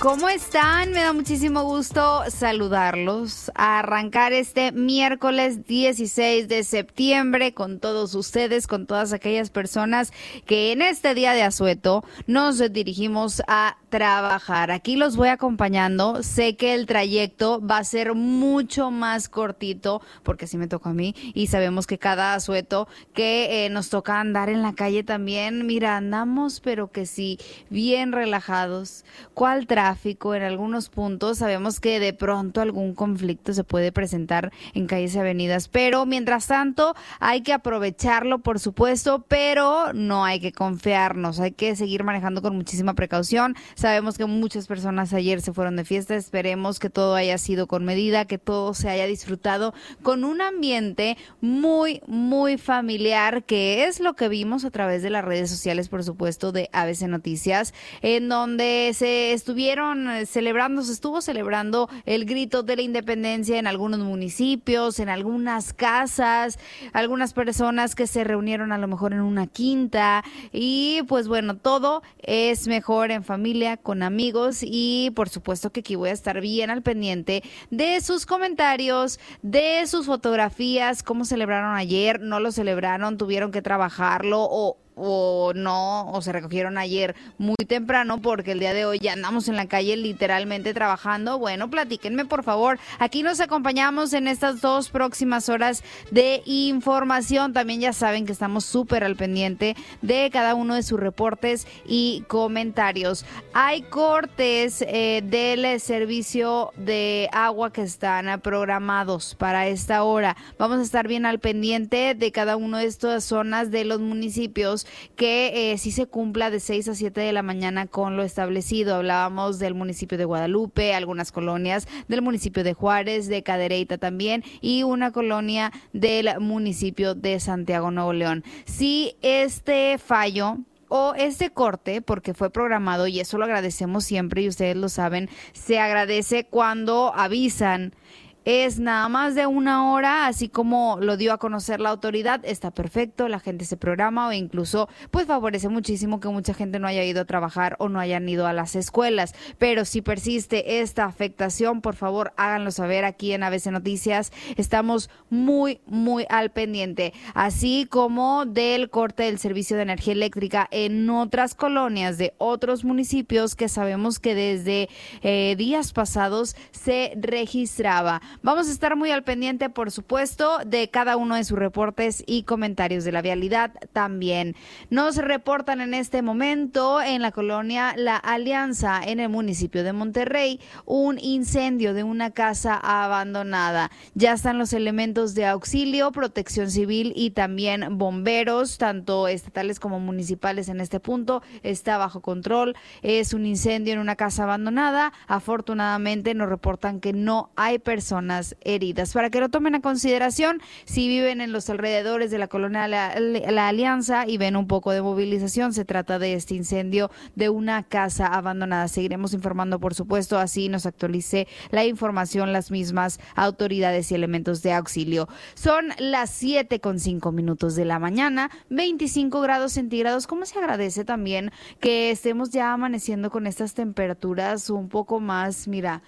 ¿Cómo están? Me da muchísimo gusto saludarlos, a arrancar este miércoles 16 de septiembre con todos ustedes, con todas aquellas personas que en este día de asueto nos dirigimos a trabajar. Aquí los voy acompañando. Sé que el trayecto va a ser mucho más cortito, porque así me tocó a mí, y sabemos que cada asueto que nos toca andar en la calle también, mira, andamos pero que sí, bien relajados. ¿Cuál tráfico? En algunos puntos sabemos que de pronto algún conflicto se puede presentar en calles y avenidas, pero mientras tanto hay que aprovecharlo, por supuesto, pero no hay que confiarnos, hay que seguir manejando con muchísima precaución. Sabemos que muchas personas ayer se fueron de fiesta, esperemos que todo haya sido con medida, que todo se haya disfrutado con un ambiente muy, muy familiar, que es lo que vimos a través de las redes sociales, por supuesto, de ABC Noticias, en donde se estuvo celebrando el grito de la independencia en algunos municipios, en algunas casas, algunas personas que se reunieron a lo mejor en una quinta, y pues bueno, todo es mejor en familia, con amigos, y por supuesto que aquí voy a estar bien al pendiente de sus comentarios, de sus fotografías, cómo celebraron ayer, no lo celebraron, tuvieron que trabajarlo o no, o se recogieron ayer muy temprano, porque el día de hoy ya andamos en la calle literalmente trabajando. Bueno, platíquenme por favor. Aquí nos acompañamos en estas 2 próximas horas de información. También ya saben que estamos súper al pendiente de cada uno de sus reportes y comentarios. Hay cortes del servicio de agua que están programados para esta hora. Vamos a estar bien al pendiente de cada una de estas zonas de los municipios, que sí se cumpla de 6 a 7 de la mañana con lo establecido. Hablábamos del municipio de Guadalupe, algunas colonias del municipio de Juárez, de Cadereyta también, y una colonia del municipio de Santiago, Nuevo León. Sí, este fallo o este corte, porque fue programado, y eso lo agradecemos siempre y ustedes lo saben, se agradece cuando avisan. Es nada más de 1 hora, así como lo dio a conocer la autoridad, está perfecto, la gente se programa, o incluso pues favorece muchísimo que mucha gente no haya ido a trabajar o no hayan ido a las escuelas. Pero si persiste esta afectación, por favor háganlo saber aquí en ABC Noticias. Estamos muy, muy al pendiente, así como del corte del servicio de energía eléctrica en otras colonias de otros municipios que sabemos que desde días pasados se registraba. Vamos a estar muy al pendiente, por supuesto, de cada uno de sus reportes y comentarios de la vialidad también. Nos reportan en este momento en la colonia La Alianza, en el municipio de Monterrey, un incendio de una casa abandonada. Ya están los elementos de auxilio, protección civil y también bomberos, tanto estatales como municipales en este punto. Está bajo control. Es un incendio en una casa abandonada. Afortunadamente nos reportan que no hay personas heridas. Para que lo tomen a consideración, si viven en los alrededores de la colonia La Alianza y ven un poco de movilización, se trata de este incendio de una casa abandonada. Seguiremos informando, por supuesto, así nos actualice la información las mismas autoridades y elementos de auxilio. Son las 7:05 de la mañana, 25 grados centígrados. ¿Cómo se agradece también que estemos ya amaneciendo con estas temperaturas un poco más,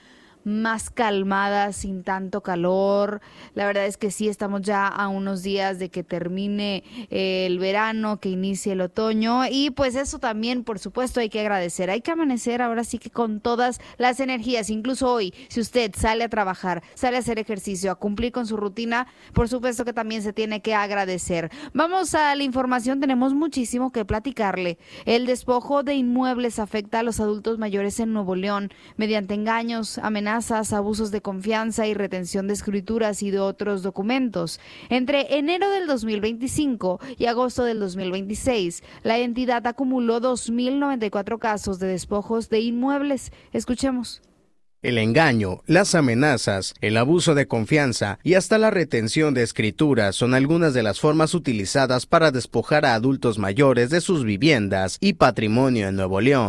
más calmada, sin tanto calor? La verdad es que sí, estamos ya a unos días de que termine el verano, que inicie el otoño, y pues eso también, por supuesto, hay que agradecer. Hay que amanecer ahora sí que con todas las energías. Incluso hoy, si usted sale a trabajar, sale a hacer ejercicio, a cumplir con su rutina, por supuesto que también se tiene que agradecer. Vamos a la información, tenemos muchísimo que platicarle. El despojo de inmuebles afecta a los adultos mayores en Nuevo León mediante engaños, amenazas, abusos de confianza y retención de escrituras y de otros documentos. Entre enero del 2025 y agosto del 2026, la entidad acumuló 2.094 casos de despojos de inmuebles. Escuchemos. El engaño, las amenazas, el abuso de confianza y hasta la retención de escrituras son algunas de las formas utilizadas para despojar a adultos mayores de sus viviendas y patrimonio en Nuevo León.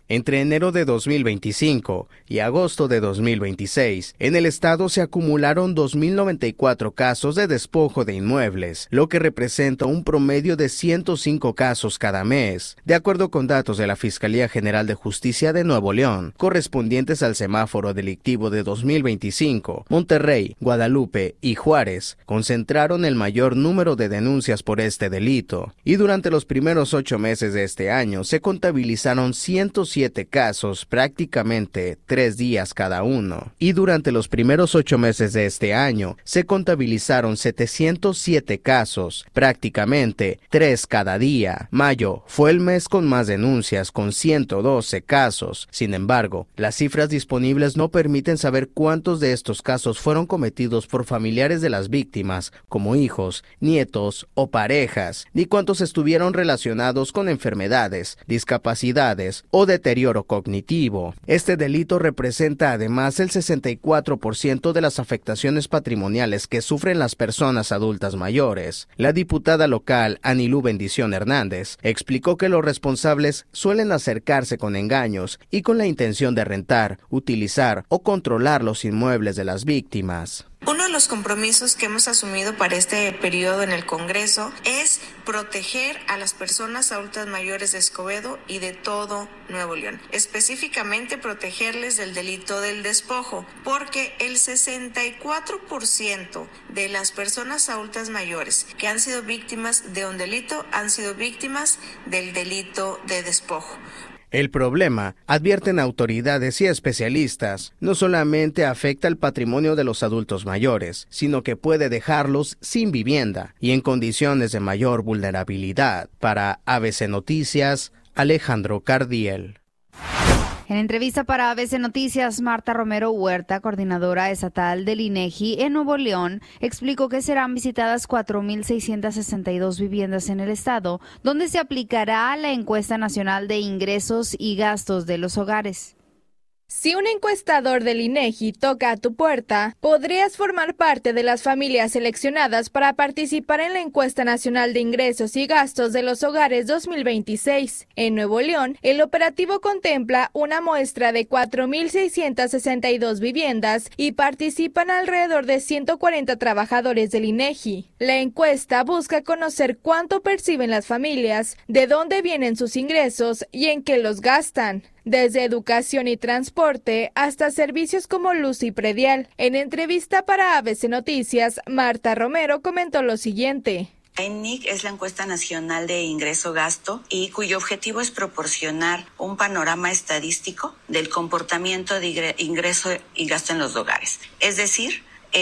Entre enero de 2025 y agosto de 2026, en el estado se acumularon 2.094 casos de despojo de inmuebles, lo que representa un promedio de 105 casos cada mes, de acuerdo con datos de la Fiscalía General de Justicia de Nuevo León, correspondientes al semáforo delictivo de 2025. Monterrey, Guadalupe y Juárez concentraron el mayor número de denuncias por este delito, y durante los primeros 8 meses de este año se contabilizaron 107 casos, prácticamente 3 días cada uno. Y durante los primeros 8 meses de este año se contabilizaron 707 casos, prácticamente 3 cada día. Mayo fue el mes con más denuncias, con 112 casos. Sin embargo, las cifras disponibles no permiten saber cuántos de estos casos fueron cometidos por familiares de las víctimas, como hijos, nietos o parejas, ni cuántos estuvieron relacionados con enfermedades, discapacidades o deterioro cognitivo. Este delito representa además el 64% de las afectaciones patrimoniales que sufren las personas adultas mayores. La diputada local Anilú Bendición Hernández explicó que los responsables suelen acercarse con engaños y con la intención de rentar, utilizar o controlar los inmuebles de las víctimas. Uno de los compromisos que hemos asumido para este periodo en el Congreso es proteger a las personas adultas mayores de Escobedo y de todo Nuevo León. Específicamente protegerles del delito del despojo, porque el 64% de las personas adultas mayores que han sido víctimas de un delito han sido víctimas del delito de despojo. El problema, advierten autoridades y especialistas, no solamente afecta el patrimonio de los adultos mayores, sino que puede dejarlos sin vivienda y en condiciones de mayor vulnerabilidad. Para ABC Noticias, Alejandro Cardiel. En entrevista para ABC Noticias, Marta Romero Huerta, coordinadora estatal del INEGI en Nuevo León, explicó que serán visitadas 4.662 viviendas en el estado, donde se aplicará la encuesta nacional de ingresos y gastos de los hogares. Si un encuestador del INEGI toca a tu puerta, podrías formar parte de las familias seleccionadas para participar en la encuesta nacional de ingresos y gastos de los hogares 2026. En Nuevo León, el operativo contempla una muestra de 4.662 viviendas y participan alrededor de 140 trabajadores del INEGI. La encuesta busca conocer cuánto perciben las familias, de dónde vienen sus ingresos y en qué los gastan. Desde educación y transporte hasta servicios como luz y predial. En entrevista para ABC Noticias, Marta Romero comentó lo siguiente. ENIC es la encuesta nacional de ingreso-gasto y cuyo objetivo es proporcionar un panorama estadístico del comportamiento de ingreso y gasto en los hogares. Es decir,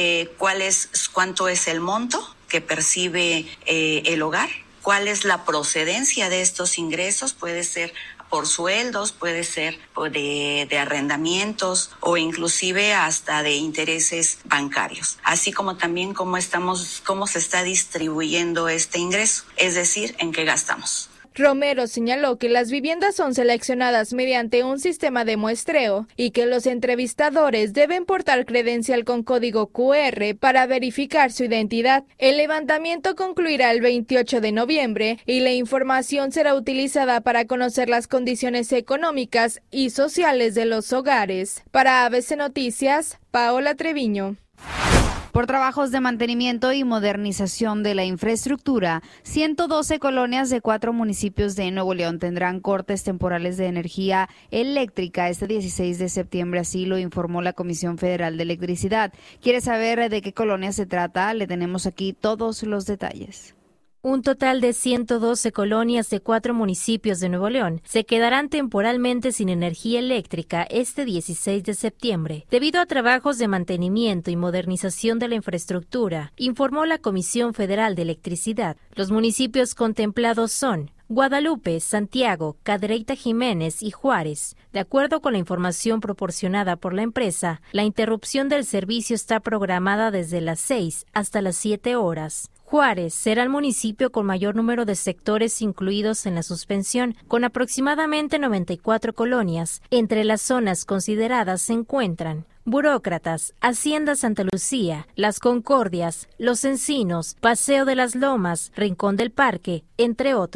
cuánto es el monto que percibe el hogar, cuál es la procedencia de estos ingresos, puede ser por sueldos, puede ser de arrendamientos o inclusive hasta de intereses bancarios, así como también cómo se está distribuyendo este ingreso, es decir, en qué gastamos. Romero señaló que las viviendas son seleccionadas mediante un sistema de muestreo y que los entrevistadores deben portar credencial con código QR para verificar su identidad. El levantamiento concluirá el 28 de noviembre y la información será utilizada para conocer las condiciones económicas y sociales de los hogares. Para ABC Noticias, Paola Treviño. Por trabajos de mantenimiento y modernización de la infraestructura, 112 colonias de 4 municipios de Nuevo León tendrán cortes temporales de energía eléctrica este 16 de septiembre, así lo informó la Comisión Federal de Electricidad. ¿Quiere saber de qué colonias se trata? Le tenemos aquí todos los detalles. Un total de 112 colonias de 4 municipios de Nuevo León se quedarán temporalmente sin energía eléctrica este 16 de septiembre, debido a trabajos de mantenimiento y modernización de la infraestructura, informó la Comisión Federal de Electricidad. Los municipios contemplados son Guadalupe, Santiago, Cadereyta Jiménez y Juárez. De acuerdo con la información proporcionada por la empresa, la interrupción del servicio está programada desde las 6 hasta las 7 horas. Juárez será el municipio con mayor número de sectores incluidos en la suspensión, con aproximadamente 94 colonias. Entre las zonas consideradas se encuentran Burócratas, Hacienda Santa Lucía, Las Concordias, Los Encinos, Paseo de las Lomas, Rincón del Parque, entre otros.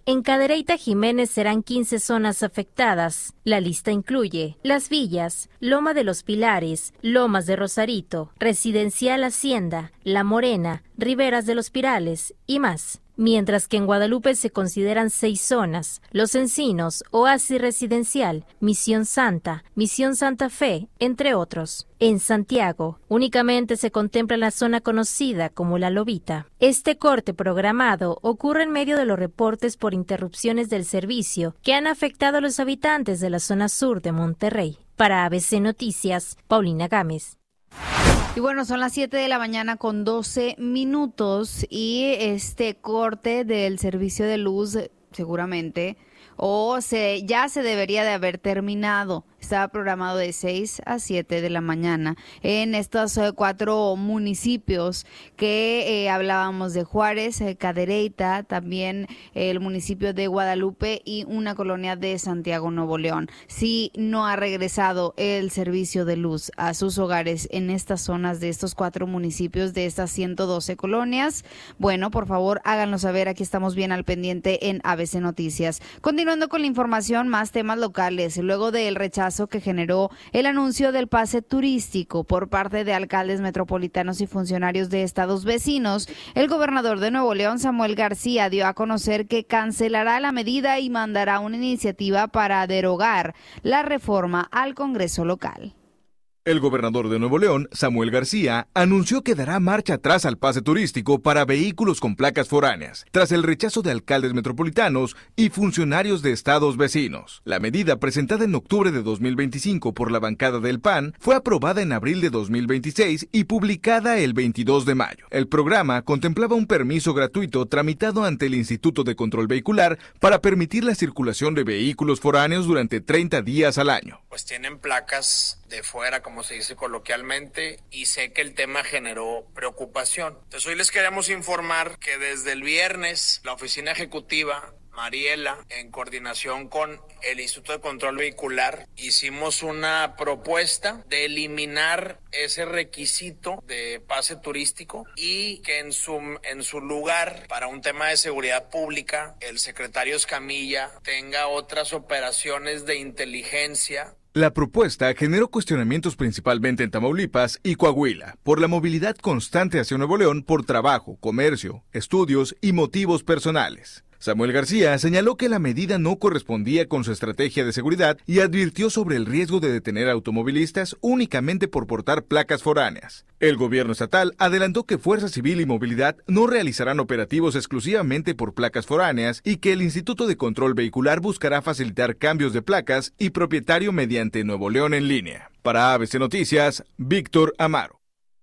En Cadereyta Jiménez serán 15 zonas afectadas. La lista incluye Las Villas, Loma de los Pilares, Lomas de Rosarito, Residencial Hacienda, La Morena, Riberas de los Pirales y más. Mientras que en Guadalupe se consideran 6 zonas: Los Encinos, Oasis Residencial, Misión Santa Fe, entre otros. En Santiago, únicamente se contempla la zona conocida como La Lobita. Este corte programado ocurre en medio de los reportes por interrupciones del servicio que han afectado a los habitantes de la zona sur de Monterrey. Para ABC Noticias, Paulina Gámez. Y bueno, son las 7 de la mañana con 12 minutos y este corte del servicio de luz seguramente ya se debería de haber terminado. Estaba programado de 6 a 7 de la mañana en estos 4 municipios que hablábamos de Juárez, Cadereyta, también el municipio de Guadalupe y una colonia de Santiago, Nuevo León. Si no ha regresado el servicio de luz a sus hogares en estas zonas de estos 4 municipios, de estas 112 colonias, bueno, por favor háganlo saber. Aquí estamos bien al pendiente en ABC Noticias. Continuando con la información, más temas locales. Luego del rechazo que generó el anuncio del pase turístico por parte de alcaldes metropolitanos y funcionarios de estados vecinos, el gobernador de Nuevo León, Samuel García, dio a conocer que cancelará la medida y mandará una iniciativa para derogar la reforma al Congreso local. El gobernador de Nuevo León, Samuel García, anunció que dará marcha atrás al pase turístico para vehículos con placas foráneas, tras el rechazo de alcaldes metropolitanos y funcionarios de estados vecinos. La medida, presentada en octubre de 2025 por la bancada del PAN, fue aprobada en abril de 2026 y publicada el 22 de mayo. El programa contemplaba un permiso gratuito tramitado ante el Instituto de Control Vehicular para permitir la circulación de vehículos foráneos durante 30 días al año. Pues tienen placas de fuera, como se dice coloquialmente, y sé que el tema generó preocupación. Entonces hoy les queremos informar que desde el viernes la oficina ejecutiva, Mariela, en coordinación con el Instituto de Control Vehicular, hicimos una propuesta de eliminar ese requisito de pase turístico y que en su lugar, para un tema de seguridad pública, el secretario Escamilla tenga otras operaciones de inteligencia. La propuesta generó cuestionamientos principalmente en Tamaulipas y Coahuila por la movilidad constante hacia Nuevo León por trabajo, comercio, estudios y motivos personales. Samuel García señaló que la medida no correspondía con su estrategia de seguridad y advirtió sobre el riesgo de detener a automovilistas únicamente por portar placas foráneas. El gobierno estatal adelantó que Fuerza Civil y Movilidad no realizarán operativos exclusivamente por placas foráneas y que el Instituto de Control Vehicular buscará facilitar cambios de placas y propietario mediante Nuevo León en línea. Para ABC Noticias, Víctor Amaro.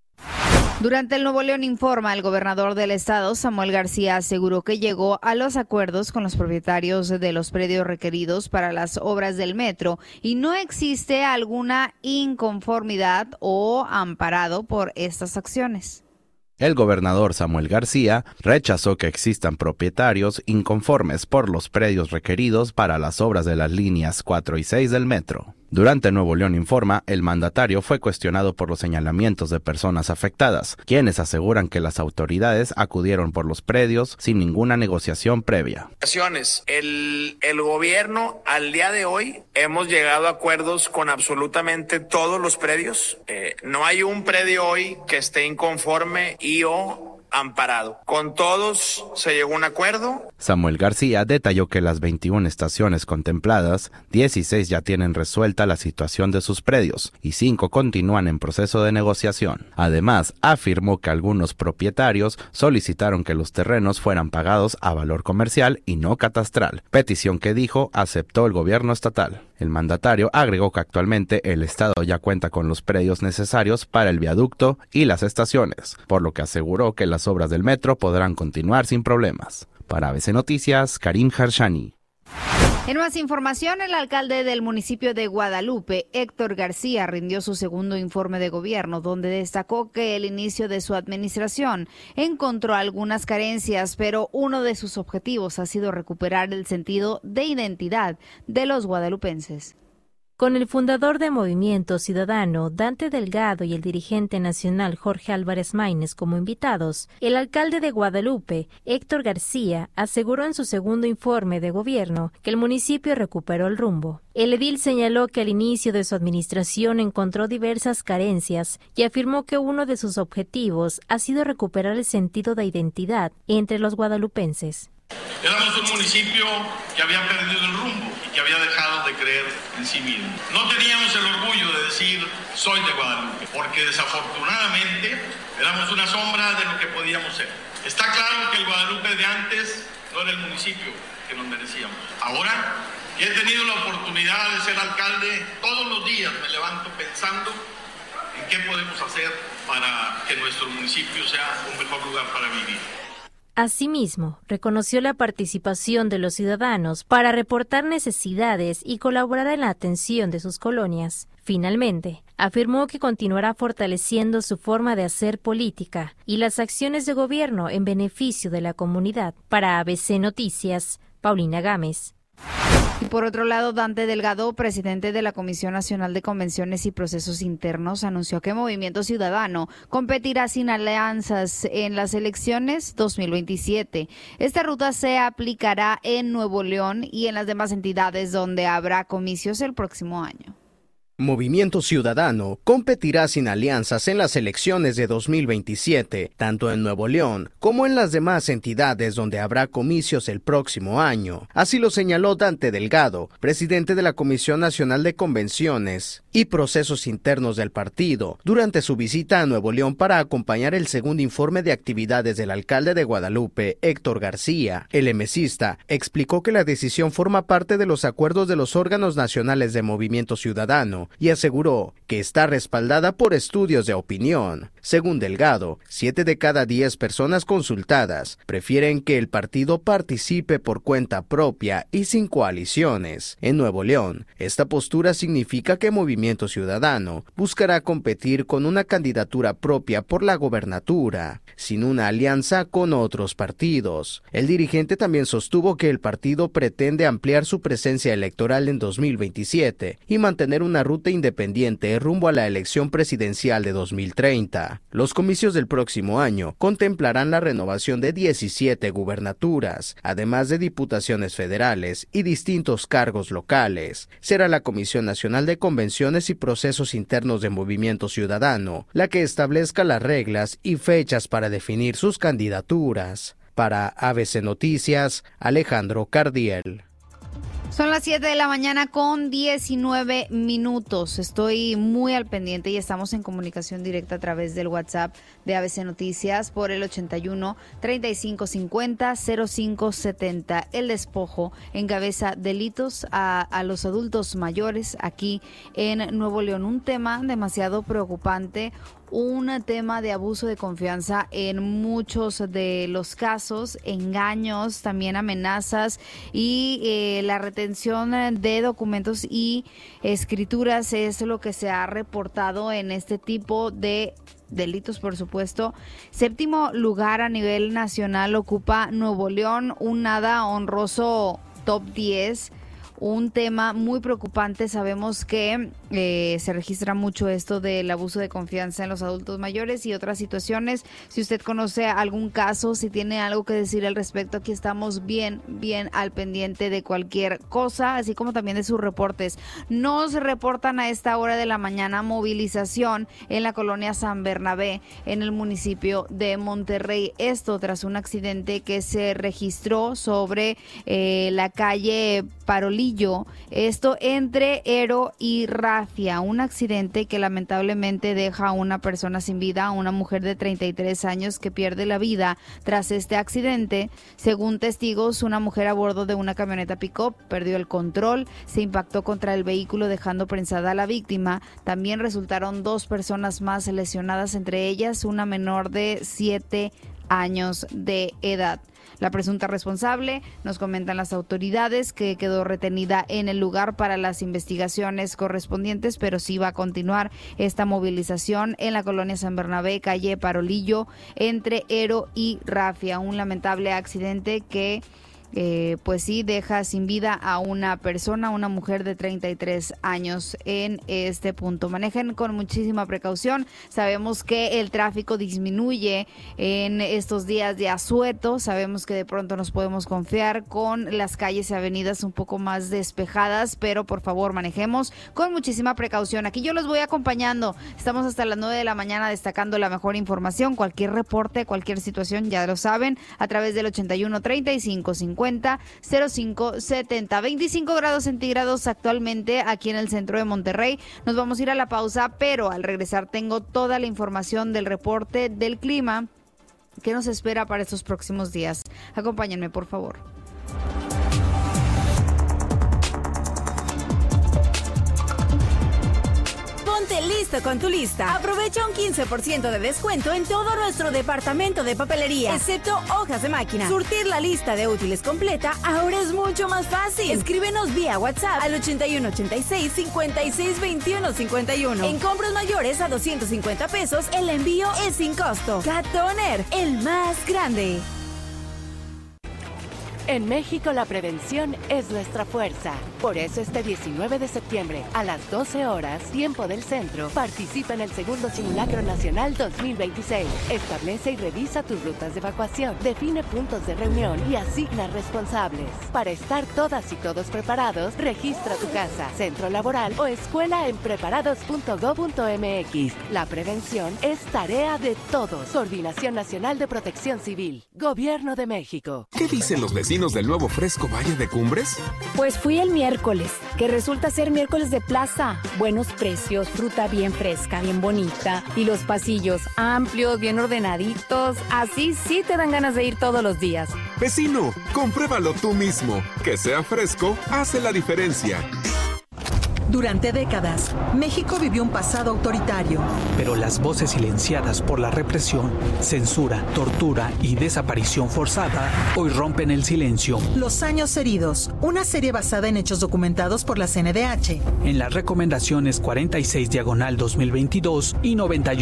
Durante el Nuevo León Informa, el gobernador del estado, Samuel García, aseguró que llegó a los acuerdos con los propietarios de los predios requeridos para las obras del metro y no existe alguna inconformidad o amparado por estas acciones. El gobernador Samuel García rechazó que existan propietarios inconformes por los predios requeridos para las obras de las líneas 4 y 6 del metro. Durante Nuevo León Informa, el mandatario fue cuestionado por los señalamientos de personas afectadas, quienes aseguran que las autoridades acudieron por los predios sin ninguna negociación previa. El gobierno al día de hoy hemos llegado a acuerdos con absolutamente todos los predios. No hay un predio hoy que esté inconforme y o amparado. Con todos se llegó a un acuerdo. Samuel García detalló que las 21 estaciones contempladas, 16 ya tienen resuelta la situación de sus predios y 5 continúan en proceso de negociación. Además, afirmó que algunos propietarios solicitaron que los terrenos fueran pagados a valor comercial y no catastral, petición que dijo aceptó el gobierno estatal. El mandatario agregó que actualmente el estado ya cuenta con los predios necesarios para el viaducto y las estaciones, por lo que aseguró que las obras del metro podrán continuar sin problemas. Para ABC Noticias, Karim Harshani. En más información, el alcalde del municipio de Guadalupe, Héctor García, rindió su segundo informe de gobierno, donde destacó que el inicio de su administración encontró algunas carencias, pero uno de sus objetivos ha sido recuperar el sentido de identidad de los guadalupenses. Con el fundador de Movimiento Ciudadano, Dante Delgado, y el dirigente nacional Jorge Álvarez Maínez como invitados, el alcalde de Guadalupe, Héctor García, aseguró en su segundo informe de gobierno que el municipio recuperó el rumbo. El edil señaló que al inicio de su administración encontró diversas carencias y afirmó que uno de sus objetivos ha sido recuperar el sentido de identidad entre los guadalupenses. Éramos un municipio que había perdido el rumbo y que había dejado de creer en sí mismo. No teníamos el orgullo de decir soy de Guadalupe, porque desafortunadamente éramos una sombra de lo que podíamos ser. Está claro que el Guadalupe de antes no era el municipio que nos merecíamos. Ahora que he tenido la oportunidad de ser alcalde, todos los días me levanto pensando en qué podemos hacer para que nuestro municipio sea un mejor lugar para vivir. Asimismo, reconoció la participación de los ciudadanos para reportar necesidades y colaborar en la atención de sus colonias. Finalmente, afirmó que continuará fortaleciendo su forma de hacer política y las acciones de gobierno en beneficio de la comunidad. Para ABC Noticias, Paulina Gámez. Y por otro lado, Dante Delgado, presidente de la Comisión Nacional de Convenciones y Procesos Internos, anunció que Movimiento Ciudadano competirá sin alianzas en las elecciones 2027. Esta ruta se aplicará en Nuevo León y en las demás entidades donde habrá comicios el próximo año. Movimiento Ciudadano competirá sin alianzas en las elecciones de 2027, tanto en Nuevo León como en las demás entidades donde habrá comicios el próximo año. Así lo señaló Dante Delgado, presidente de la Comisión Nacional de Convenciones y Procesos Internos del partido, durante su visita a Nuevo León para acompañar el segundo informe de actividades del alcalde de Guadalupe, Héctor García. El emesista explicó que la decisión forma parte de los acuerdos de los órganos nacionales de Movimiento Ciudadano y aseguró que está respaldada por estudios de opinión. Según Delgado, 7 de cada 10 personas consultadas prefieren que el partido participe por cuenta propia y sin coaliciones. En Nuevo León, esta postura significa que Movimiento Ciudadano buscará competir con una candidatura propia por la gobernatura, sin una alianza con otros partidos. El dirigente también sostuvo que el partido pretende ampliar su presencia electoral en 2027 y mantener una ruta independiente rumbo a la elección presidencial de 2030. Los comicios del próximo año contemplarán la renovación de 17 gubernaturas, además de diputaciones federales y distintos cargos locales. Será la Comisión Nacional de Convenciones y Procesos Internos de Movimiento Ciudadano la que establezca las reglas y fechas para definir sus candidaturas. Para ABC Noticias, Alejandro Cardiel. Son las 7 de la mañana con 19 minutos. Estoy muy al pendiente y estamos en comunicación directa a través del WhatsApp de ABC Noticias por el 81 35 50 05 70. El despojo encabeza delitos a los adultos mayores aquí en Nuevo León. Un tema demasiado preocupante. Un tema de abuso de confianza en muchos de los casos, engaños, también amenazas y la retención de documentos y escrituras es lo que se ha reportado en este tipo de delitos, por supuesto. Séptimo lugar a nivel nacional ocupa Nuevo León, un nada honroso top 10. Un tema muy preocupante. Sabemos que se registra mucho esto del abuso de confianza en los adultos mayores y otras situaciones. Si usted conoce algún caso, si tiene algo que decir al respecto, aquí estamos bien al pendiente de cualquier cosa, así como también de sus reportes. Nos reportan a esta hora de la mañana movilización en la colonia San Bernabé, en el municipio de Monterrey. Esto tras un accidente que se registró sobre la calle Parolillo, esto entre Ero y Rafia, un accidente que lamentablemente deja a una persona sin vida, a una mujer de 33 años que pierde la vida tras este accidente. Según testigos, una mujer a bordo de una camioneta pick-up perdió el control, se impactó contra el vehículo dejando prensada a la víctima. También resultaron 2 personas más lesionadas, entre ellas una menor de 7 años de edad. La presunta responsable, nos comentan las autoridades, que quedó retenida en el lugar para las investigaciones correspondientes, pero sí va a continuar esta movilización en la colonia San Bernabé, calle Parolillo, entre Ero y Rafia. Un lamentable accidente que pues sí, deja sin vida a una persona, una mujer de 33 años en este punto. Manejen con muchísima precaución. Sabemos que el tráfico disminuye en estos días de asueto. Sabemos que de pronto nos podemos confiar con las calles y avenidas un poco más despejadas, pero por favor manejemos con muchísima precaución. Aquí yo los voy acompañando. Estamos hasta las 9 de la mañana destacando la mejor información. Cualquier reporte, cualquier situación, ya lo saben, a través del 81 35 50 05 70. 25 grados centígrados actualmente aquí en el centro de Monterrey. Nos vamos a ir a la pausa, pero al regresar tengo toda la información del reporte del clima que nos espera para estos próximos días. Acompáñenme, por favor. Ponte listo con tu lista. Aprovecha un 15% de descuento en todo nuestro departamento de papelería, excepto hojas de máquina. Surtir la lista de útiles completa ahora es mucho más fácil. Escríbenos vía WhatsApp al 8186-562151. En compras mayores a 250 pesos, el envío es sin costo. Cat Toner, el más grande. En México la prevención es nuestra fuerza. Por eso este 19 de septiembre a las 12 horas, tiempo del centro, participa en el segundo Simulacro Nacional 2026. Establece y revisa tus rutas de evacuación, define puntos de reunión y asigna responsables. Para estar todas y todos preparados, registra tu casa, centro laboral o escuela en preparados.gov.mx. La prevención es tarea de todos. Coordinación Nacional de Protección Civil. Gobierno de México. ¿Qué dicen los vecinos del nuevo fresco Valle de Cumbres? Pues fui el miércoles, que resulta ser miércoles de plaza. Buenos precios, fruta bien fresca, bien bonita y los pasillos amplios, bien ordenaditos. Así sí te dan ganas de ir todos los días. Vecino, compruébalo tú mismo. Que sea fresco hace la diferencia. Durante décadas, México vivió un pasado autoritario. Pero las voces silenciadas por la represión, censura, tortura y desaparición forzada hoy rompen el silencio. Los años heridos, una serie basada en hechos documentados por la CNDH. En las recomendaciones 46/2022 y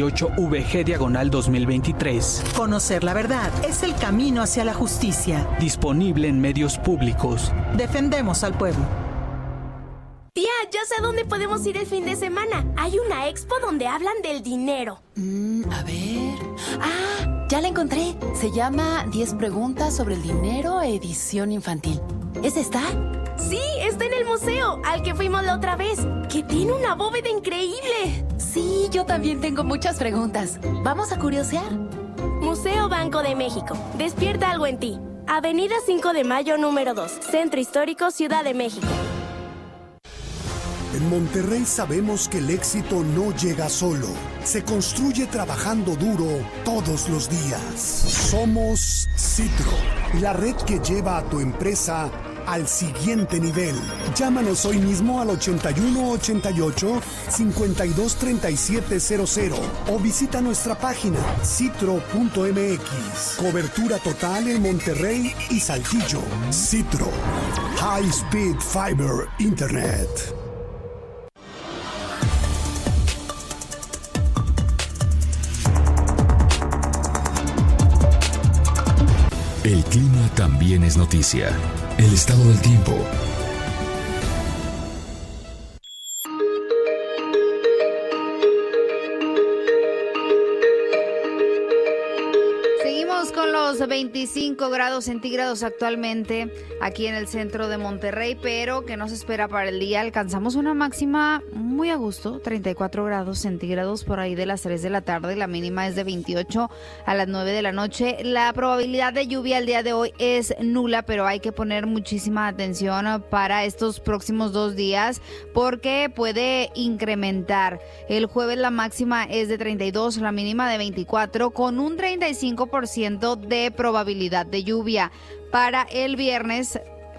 98/VG/2023. Conocer la verdad es el camino hacia la justicia. Disponible en medios públicos. Defendemos al pueblo. Tía, ya sé a dónde podemos ir el fin de semana. Hay una expo donde hablan del dinero. A ver... ¡Ah! Ya la encontré. Se llama 10 preguntas sobre el dinero, edición infantil. ¿Es esta? Sí, está en el museo, al que fuimos la otra vez, que tiene una bóveda increíble. Sí, yo también tengo muchas preguntas. ¿Vamos a curiosear? Museo Banco de México. Despierta algo en ti. Avenida 5 de Mayo, número 2. Centro Histórico, Ciudad de México. En Monterrey sabemos que el éxito no llega solo, se construye trabajando duro todos los días. Somos Citro, la red que lleva a tu empresa al siguiente nivel. Llámanos hoy mismo al 8188-523700 o visita nuestra página citro.mx. Cobertura total en Monterrey y Saltillo. Citro, High Speed Fiber Internet. El clima también es noticia. El estado del tiempo. Seguimos con los 25 grados centígrados actualmente aquí en el centro de Monterrey, pero que nos espera para el día. Alcanzamos una máxima muy a gusto, 34 grados centígrados por ahí de las 3 de la tarde. La mínima es de 28 a las 9 de la noche. La probabilidad de lluvia el día de hoy es nula, pero hay que poner muchísima atención para estos próximos 2 días porque puede incrementar. El jueves la máxima es de 32, la mínima de 24, con un 35% de probabilidad de lluvia. Para el viernes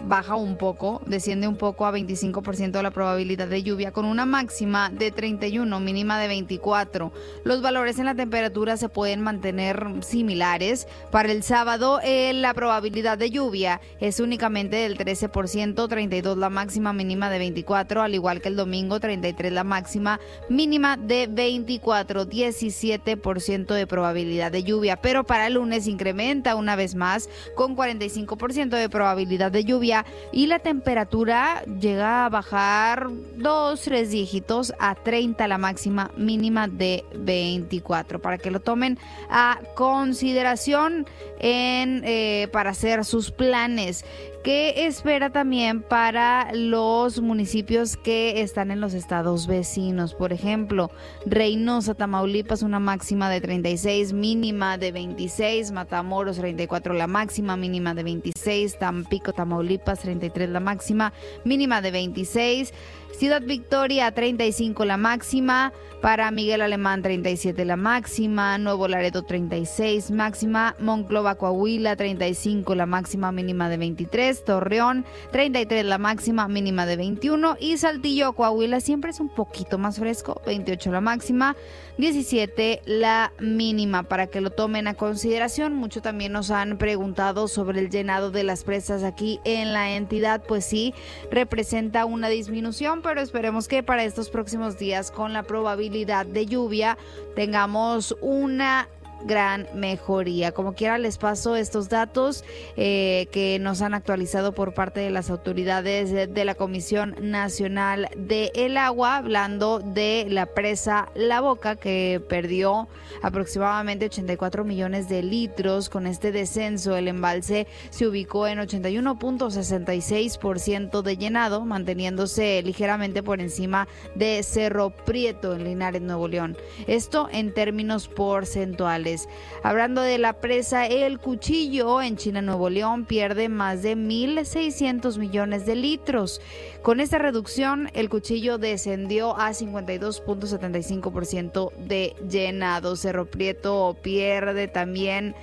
baja un poco, desciende un poco a 25% la probabilidad de lluvia, con una máxima de 31, mínima de 24. Los valores en la temperatura se pueden mantener similares. Para el sábado, la probabilidad de lluvia es únicamente del 13%, 32 la máxima, mínima de 24, al igual que el domingo, 33 la máxima, mínima de 24, 17% de probabilidad de lluvia. Pero para el lunes incrementa una vez más con 45% de probabilidad de lluvia y la temperatura llega a bajar 2-3 dígitos a 30 la máxima, mínima de 24, para que lo tomen a consideración para hacer sus planes. ¿Qué espera también para los municipios que están en los estados vecinos? Por ejemplo, Reynosa, Tamaulipas, una máxima de 36, mínima de 26. Matamoros, 34 la máxima, mínima de 26. Tampico, Tamaulipas, 33 la máxima, mínima de 26. Ciudad Victoria, 35 la máxima. Para Miguel Alemán, 37 la máxima. Nuevo Laredo, 36 máxima. Monclova, Coahuila, 35 la máxima, mínima de 23. Torreón, 33 la máxima, mínima de 21. Y Saltillo, Coahuila, siempre es un poquito más fresco, 28 la máxima, 17 la mínima, para que lo tomen a consideración. Mucho también nos han preguntado sobre el llenado de las presas aquí en la entidad. Pues sí, representa una disminución, pero esperemos que para estos próximos días, con la probabilidad de lluvia, tengamos una gran mejoría. Como quiera, les paso estos datos que nos han actualizado por parte de las autoridades de la Comisión Nacional del Agua, hablando de la presa La Boca, que perdió aproximadamente 84 millones de litros. Con este descenso, el embalse se ubicó en 81.66% de llenado, manteniéndose ligeramente por encima de Cerro Prieto en Linares, Nuevo León. Esto en términos porcentuales. Hablando de la presa El Cuchillo en China, Nuevo León, pierde más de 1.600 millones de litros. Con esta reducción, El Cuchillo descendió a 52.75% de llenado. Cerro Prieto pierde también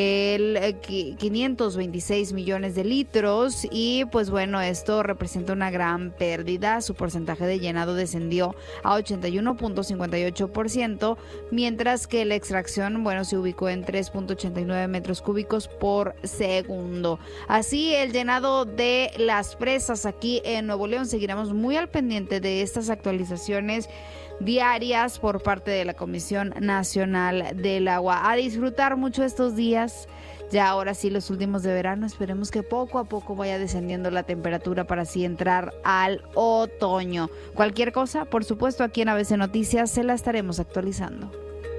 526 millones de litros y pues bueno, esto representa una gran pérdida. Su porcentaje de llenado descendió a 81.58%, mientras que la extracción, se ubicó en 3.89 metros cúbicos por segundo. Así, el llenado de las presas aquí en Nuevo León. Seguiremos muy al pendiente de estas actualizaciones diarias por parte de la Comisión Nacional del Agua. A disfrutar mucho estos días. Ya ahora sí, los últimos de verano. Esperemos que poco a poco vaya descendiendo la temperatura para así entrar al otoño. Cualquier cosa, por supuesto, aquí en ABC Noticias se la estaremos actualizando.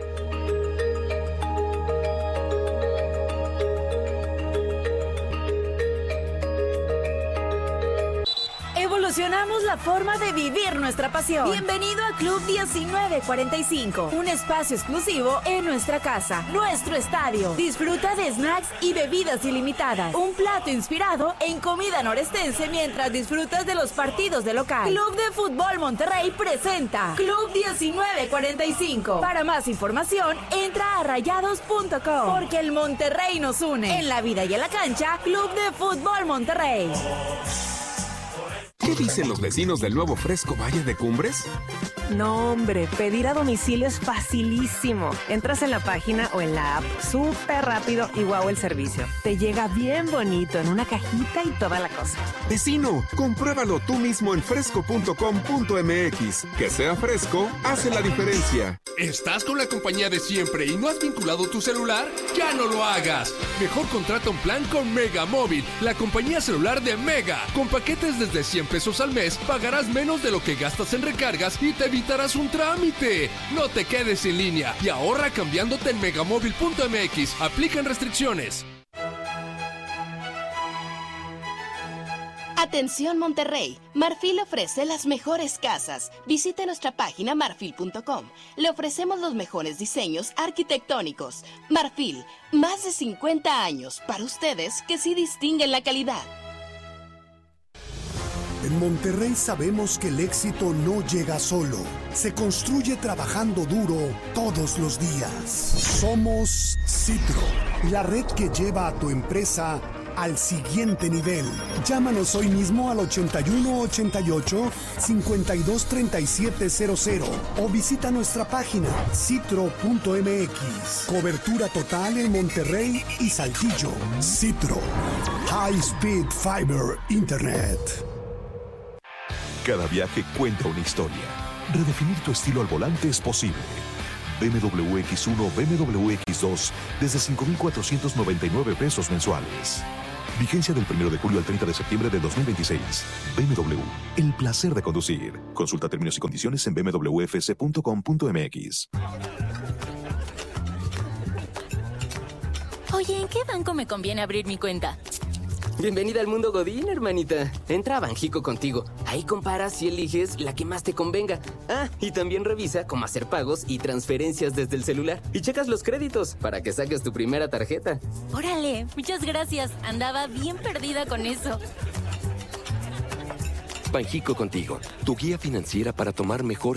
Evolucionamos la forma de vivir nuestra pasión. Bienvenido a Club 1945, un espacio exclusivo en nuestra casa, nuestro estadio. Disfruta de snacks y bebidas ilimitadas. Un plato inspirado en comida norestense mientras disfrutas de los partidos de local. Club de Fútbol Monterrey presenta Club 1945. Para más información, entra a rayados.com, porque el Monterrey nos une. En la vida y en la cancha, Club de Fútbol Monterrey. ¿Qué dicen los vecinos del nuevo Fresco Valle de Cumbres? No, hombre, pedir a domicilio es facilísimo. Entras en la página o en la app, súper rápido y guau el servicio. Te llega bien bonito en una cajita y toda la cosa. Vecino, compruébalo tú mismo en fresco.com.mx. Que sea fresco, hace la diferencia. ¿Estás con la compañía de siempre y no has vinculado tu celular? ¡Ya no lo hagas! Mejor contrata un plan con Mega Móvil, la compañía celular de Mega. Con paquetes desde 100 pesos al mes, pagarás menos de lo que gastas en recargas y te evitarás un trámite. No te quedes en línea y ahorra cambiándote en megamóvil.mx. Aplican restricciones. Atención Monterrey, Marfil ofrece las mejores casas. Visite nuestra página marfil.com. Le ofrecemos los mejores diseños arquitectónicos. Marfil, más de 50 años para ustedes que sí distinguen la calidad. En Monterrey sabemos que el éxito no llega solo, se construye trabajando duro todos los días. Somos Citro, la red que lleva a tu empresa al siguiente nivel. Llámanos hoy mismo al 8188-523700 o visita nuestra página citro.mx. Cobertura total en Monterrey y Saltillo. Citro. High Speed Fiber Internet. Cada viaje cuenta una historia. Redefinir tu estilo al volante es posible. BMW X1, BMW X2 desde 5,499 pesos mensuales. Vigencia del 1 de julio al 30 de septiembre de 2026. BMW, el placer de conducir. Consulta términos y condiciones en bmwfc.com.mx. Oye, ¿en qué banco me conviene abrir mi cuenta? Bienvenida al mundo Godín, hermanita. Entra a Banjico contigo. Ahí comparas y eliges la que más te convenga. Ah, y también revisa cómo hacer pagos y transferencias desde el celular. Y checas los créditos para que saques tu primera tarjeta. Órale, muchas gracias. Andaba bien perdida con eso. Banjico contigo, tu guía financiera para tomar mejores